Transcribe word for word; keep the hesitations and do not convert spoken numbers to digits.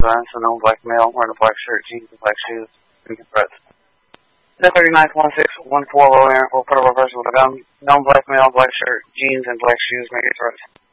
events, a known black male wearing a black shirt, jeans, and black shoes, making threats. ten thirty-nine one six one four, Royal Air, will put a reversal with a gun, known black male, black shirt, jeans, and black shoes, making threats.